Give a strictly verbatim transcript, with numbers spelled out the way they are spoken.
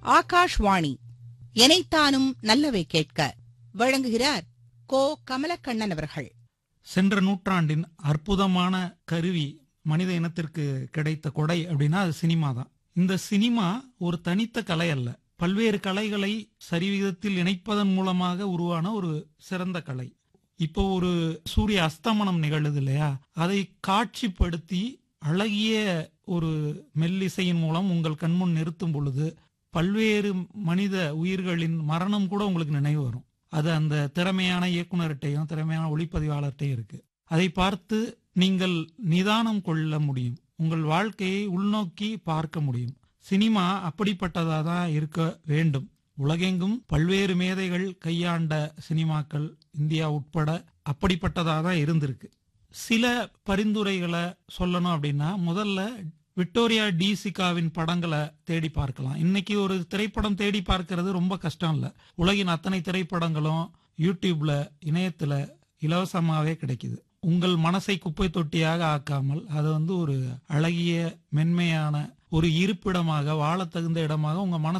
ஆகாஷ்வாணி எனைத்தானும் நல்லவை கேட்க வழங்குகிறார் கோ கமலக்கண்ணன் அவர்கள். சென்ற நூற்றாண்டின் அற்புதமான கருவி மனித இனத்திற்கு கிடைத்த கொடை அப்படின்னா அது சினிமா தான். இந்த சினிமா ஒரு தனித்த கலை அல்ல, பல்வேறு கலைகளை சரிவிகிதத்தில் இணைப்பதன் மூலமாக உருவான ஒரு சிறந்த கலை. இப்போ ஒரு சூரிய அஸ்தமனம் நிகழுது இல்லையா, அதை காட்சிப்படுத்தி அழகிய ஒரு மெல்லிசையின் மூலம் உங்கள் கண்முன் நிறுத்தும் பொழுது பல்வேறு மனித உயிர்களின் மரணம் கூட உங்களுக்கு நினைவு வரும். அது அந்த திறமையான இயக்குனர்கிட்டையும் திறமையான ஒளிப்பதிவாளர்கிட்டையும் இருக்கு. அதை பார்த்து நீங்கள் நிதானம் கொள்ள முடியும், உங்கள் வாழ்க்கையை உள்நோக்கி பார்க்க முடியும். சினிமா அப்படிப்பட்டதா தான் இருக்க வேண்டும். உலகெங்கும் பல்வேறு மேதைகள் கையாண்ட சினிமாக்கள் இந்தியா உட்பட அப்படிப்பட்டதா தான் இருந்திருக்கு. சில பரிந்துரைகளை சொல்லணும் அப்படின்னா, முதல்ல விக்டோரியா டி சிகாவின் படங்களை தேடி பார்க்கலாம். இன்னைக்கு ஒரு திரைப்படம் தேடி பார்க்கிறது ரொம்ப கஷ்டம் இல்லை. உலகின் அத்தனை திரைப்படங்களும் யூடியூப்ல இணையத்துல இலவசமாவே கிடைக்குது. உங்கள் மனசை குப்பை தொட்டியாக ஆக்காமல் அது வந்து ஒரு அழகிய மென்மையான ஒரு இருப்பிடமாக வாழ தகுந்த இடமாக உங்க மனசை